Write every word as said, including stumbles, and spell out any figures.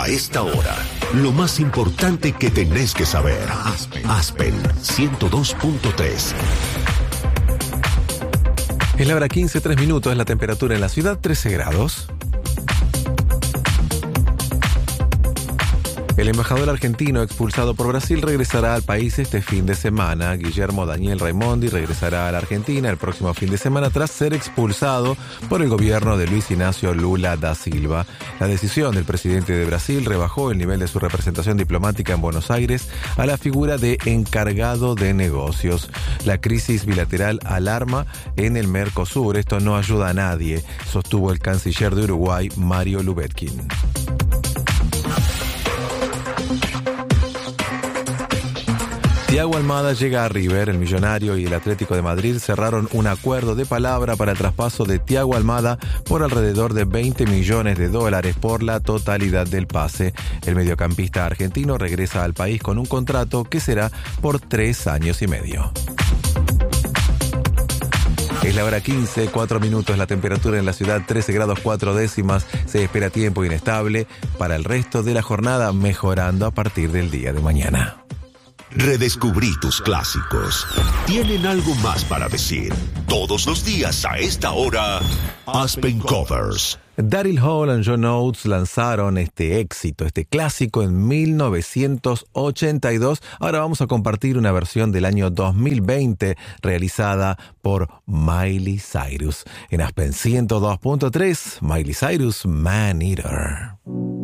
A esta hora, lo más importante que tenés que saber. Aspen, Aspen ciento dos punto tres. Es la hora quince, tres minutos, la temperatura en la ciudad, trece grados. El embajador argentino expulsado por Brasil regresará al país este fin de semana. Guillermo Daniel Raimondi regresará a la Argentina el próximo fin de semana tras ser expulsado por el gobierno de Luis Ignacio Lula da Silva. La decisión del presidente de Brasil rebajó el nivel de su representación diplomática en Buenos Aires a la figura de encargado de negocios. La crisis bilateral alarma en el Mercosur. Esto no ayuda a nadie, sostuvo el canciller de Uruguay, Mario Lubetkin. Thiago Almada llega a River. El Millonario y el Atlético de Madrid cerraron un acuerdo de palabra para el traspaso de Thiago Almada por alrededor de veinte millones de dólares por la totalidad del pase. El mediocampista argentino regresa al país con un contrato que será por tres años y medio. Es la hora quince, cuatro minutos, la temperatura en la ciudad trece grados cuatro décimas. Se espera tiempo inestable para el resto de la jornada, mejorando a partir del día de mañana. Redescubrí tus clásicos. Tienen algo más para decir. Todos los días a esta hora, Aspen Covers. Daryl Hall y John Oates lanzaron este éxito, este clásico en mil novecientos ochenta y dos. Ahora vamos a compartir una versión del año dos mil veinte realizada por Miley Cyrus. En Aspen ciento dos punto tres, Miley Cyrus, Man Eater.